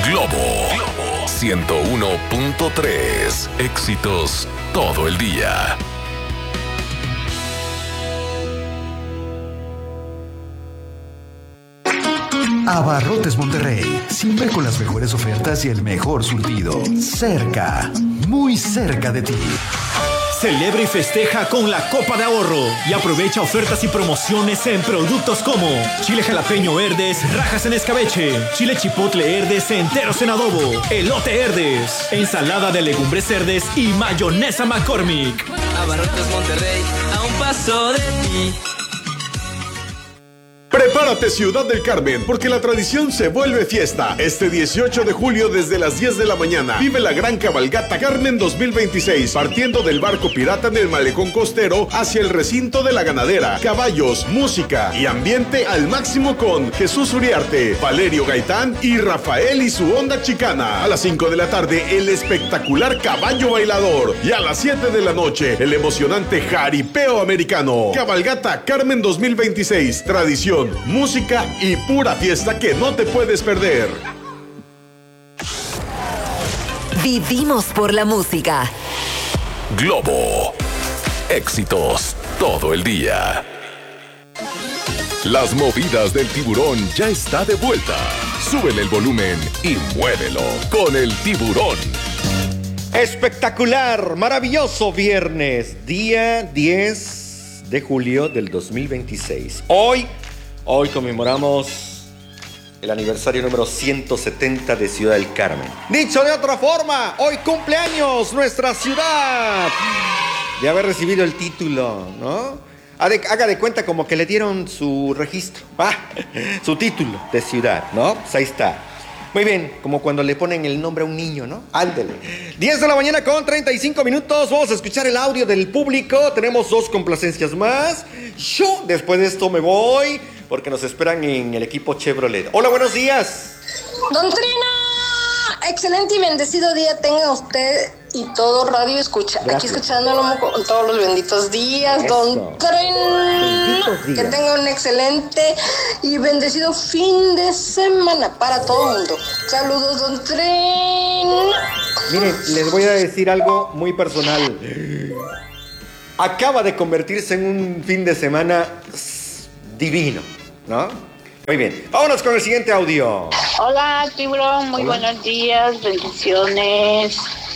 Globo 101.3. Éxitos todo el día. Abarrotes Monterrey, siempre con las mejores ofertas y el mejor surtido. Cerca, muy cerca de ti. Celebra y festeja con la Copa de Ahorro y aprovecha ofertas y promociones en productos como chile jalapeño Herdes, rajas en escabeche, chile chipotle Herdes enteros en adobo, elote Herdes, ensalada de legumbres Herdes y mayonesa McCormick. Abarrotes Monterrey, a un paso de ti. Prepárate, Ciudad del Carmen, porque la tradición se vuelve fiesta. Este 18 de julio desde las 10 de la mañana vive la gran cabalgata Carmen 2026, partiendo del barco pirata en el malecón costero hacia el recinto de la ganadera. Caballos, música y ambiente al máximo con Jesús Uriarte, Valerio Gaitán y Rafael y su onda chicana. A las 5 de la tarde el espectacular caballo bailador y a las 7 de la noche el emocionante jaripeo americano. Cabalgata Carmen 2026, tradición, música y pura fiesta que no te puedes perder. Vivimos por la música. Globo. Éxitos todo el día. Las movidas del tiburón ya está de vuelta. Súbele el volumen y muévelo con el tiburón. Espectacular, maravilloso viernes, día 10 de julio del 2026. Hoy conmemoramos el aniversario número 170 de Ciudad del Carmen. Dicho de otra forma, hoy cumpleaños nuestra ciudad de haber recibido el título, ¿no? Haga de cuenta como que le dieron su registro, su título de ciudad, ¿no? Pues ahí está. Muy bien, como cuando le ponen el nombre a un niño, ¿no? Ándele. 10 de la mañana con 35 minutos. Vamos a escuchar el audio del público. Tenemos 2 complacencias más. Yo después de esto me voy porque nos esperan en el equipo Chevrolet. Hola, buenos días. Don Trina, excelente y bendecido día tenga usted y todo radio escucha. Gracias. Aquí escuchándolo con todos los benditos días. Eso. Don Trina, que tenga un excelente y bendecido fin de semana para todo el mundo. Saludos, Don Trina. Miren, les voy a decir algo muy personal. Acaba de convertirse en un fin de semana divino, ¿no? Muy bien, vámonos con el siguiente audio. Hola, tiburón, muy buenos días, bendiciones.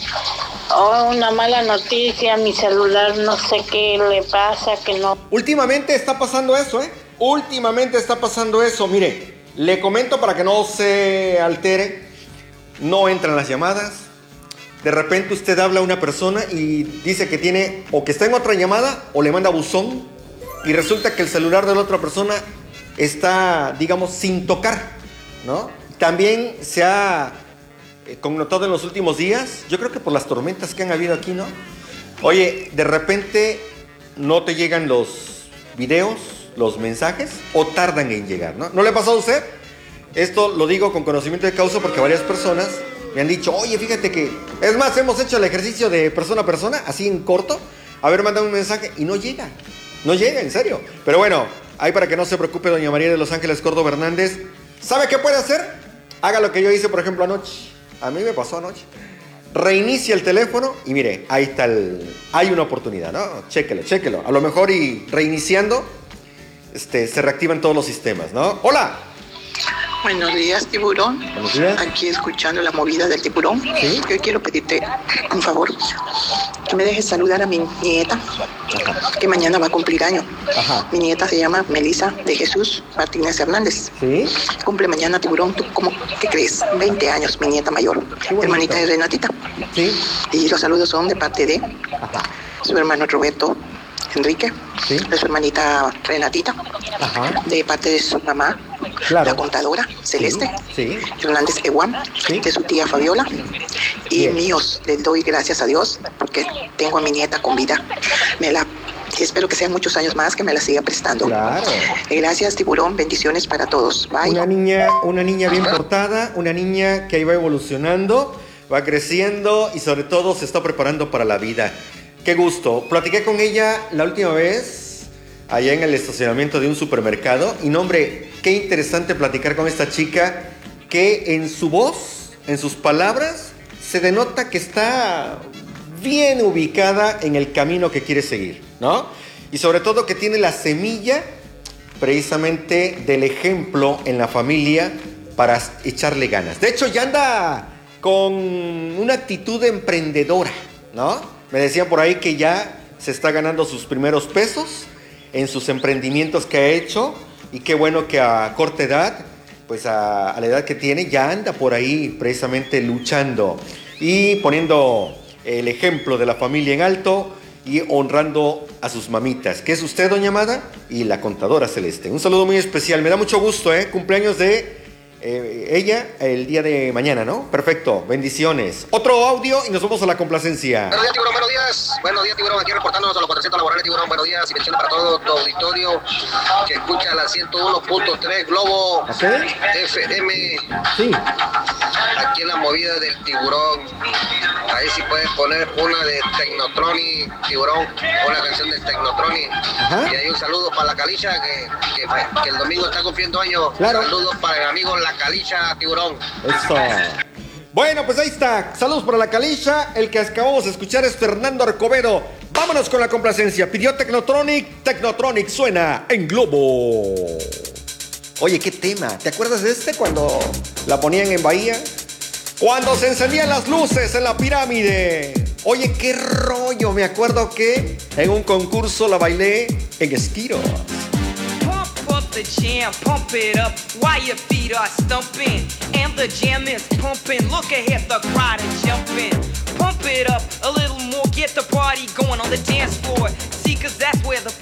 Oh, una mala noticia, mi celular no sé qué le pasa, que no... Últimamente está pasando eso, Últimamente está pasando eso, mire, le comento para que no se altere, no entran las llamadas, de repente usted habla a una persona y dice que tiene, o que está en otra llamada, o le manda buzón, y resulta que el celular de la otra persona está, digamos, sin tocar, ¿no? También se ha connotado en los últimos días, yo creo que por las tormentas que han habido aquí, ¿no? Oye, de repente no te llegan los videos, los mensajes, o tardan en llegar, ¿no? ¿No le ha pasado a usted? Esto lo digo con conocimiento de causa porque varias personas me han dicho, oye, fíjate que... Es más, hemos hecho el ejercicio de persona a persona, así en corto, haber mandado un mensaje y no llega. No llega, en serio. Pero bueno, ahí para que no se preocupe doña María de Los Ángeles Córdoba Hernández. ¿Sabe qué puede hacer? Haga lo que yo hice, por ejemplo, anoche. A mí me pasó anoche. Reinicia el teléfono y mire, ahí está hay una oportunidad, ¿no? Chéquelo. A lo mejor y reiniciando, se reactivan todos los sistemas, ¿no? ¡Hola! Buenos días, tiburón. Buenos días. Aquí escuchando la movida del tiburón. ¿Sí? Yo quiero pedirte un favor. Que me dejes saludar a mi nieta. Ajá. Que mañana va a cumplir año. Ajá. Mi nieta se llama Melissa de Jesús Martínez Hernández. ¿Sí? Cumple mañana, tiburón. ¿Tú qué crees? 20 años, mi nieta mayor. Hermanita de Renatita. Sí. Y los saludos son de parte de su hermano Roberto Enrique, ¿sí? De su hermanita Renatita, ajá, de parte de su mamá, claro, la contadora Celeste, sí, Hernández Eguam, ¿sí? De su tía Fabiola, y bien, míos. Les doy gracias a Dios porque tengo a mi nieta con vida. Y espero que sean muchos años más que me la siga prestando. Claro. Gracias, tiburón. Bendiciones para todos. Bye. Una niña bien portada, una niña que ahí va evolucionando, va creciendo y sobre todo se está preparando para la vida. Qué gusto. Platiqué con ella la última vez allá en el estacionamiento de un supermercado y no, hombre, qué interesante platicar con esta chica que en su voz en sus palabras, se denota que está bien ubicada en el camino que quiere seguir, ¿no? Y sobre todo que tiene la semilla precisamente del ejemplo en la familia para echarle ganas. De hecho, ya anda con una actitud emprendedora, ¿no? Me decían por ahí que ya se está ganando sus primeros pesos en sus emprendimientos que ha hecho, y qué bueno que a corta edad, pues a la edad que tiene, ya anda por ahí precisamente luchando y poniendo el ejemplo de la familia en alto y honrando a sus mamitas, que es usted, doña Amada, y la contadora Celeste. Un saludo muy especial, me da mucho gusto, cumpleaños de ella el día de mañana, ¿no? Perfecto, bendiciones. Otro audio y nos vamos a la complacencia. Buenos días, Tiburón, buenos días. Buenos días, Tiburón, aquí reportándonos a los 400 laborales, Tiburón. Buenos días y bendiciones para todo tu auditorio que escucha la 101.3 Globo FM. Sí. Aquí en la movida del Tiburón. Ahí sí puedes poner una de Technotronic, Tiburón, una canción de Technotronic. Ajá. Y ahí un saludo para la Calicha que el domingo está cumpliendo años. Claro. Saludos para el amigo La Calicha, Tiburón. Eso. Bueno, pues ahí está. Saludos para la Calicha. El que acabamos de escuchar es Fernando Arcobedo. Vámonos con la complacencia. Pidió Technotronic. Technotronic suena en Globo. Oye, qué tema. ¿Te acuerdas de este cuando la ponían en Bahía? Cuando se encendían las luces en la pirámide. Oye, qué rollo. Me acuerdo que en un concurso la bailé en Esquiros. The jam, pump it up while your feet are stumping. And the jam is pumping. Look ahead, the crowd is jumping. Pump it up a little more, get the party going on the dance floor. See, cause that's where the